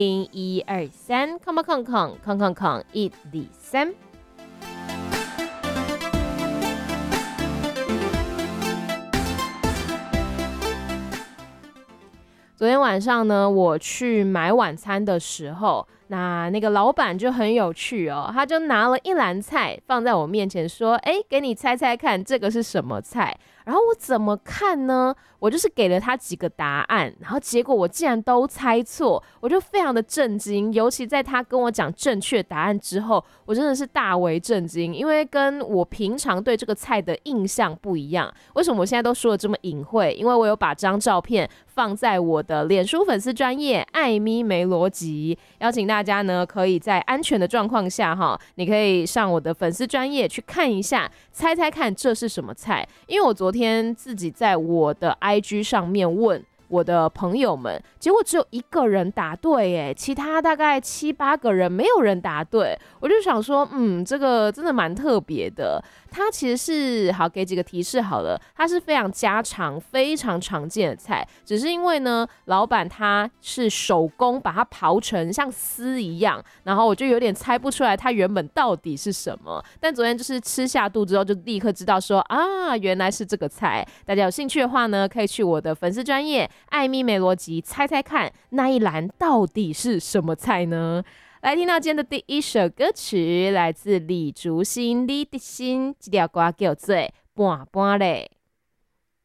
0123空空空空空空空123。昨天晚上呢，我去买晚餐的时候，那个老板就很有趣哦，他就拿了一篮菜放在我面前说：“给你猜猜看，这个是什么菜？”然后我怎么看呢？我就是给了他几个答案，然后结果我竟然都猜错，我就非常的震惊。尤其在他跟我讲正确答案之后，我真的是大为震惊，因为跟我平常对这个菜的印象不一样。为什么我现在都说的这么隐晦？因为我有把这张照片放在我的脸书粉丝专页艾咪没逻辑，邀请大家呢可以在安全的状况下你可以上我的粉丝专页去看一下，猜猜看这是什么菜。因为我昨天自己在我的 IG 上面问我的朋友们，结果只有一个人答对耶，其他大概7、8个人没有人答对。我就想说，这个真的蛮特别的。它其实是给几个提示好了，它是非常家常、非常常见的菜，只是因为呢，老板他是手工把它刨成像丝一样，然后我就有点猜不出来它原本到底是什么。但昨天就是吃下肚之后，就立刻知道说原来是这个菜。大家有兴趣的话呢，可以去我的粉丝专页艾咪没逻辑猜猜看，那一栏到底是什么菜呢？来听到今天的第一首歌曲，来自李竹新《你的心》，这条歌叫做《半半嘞》。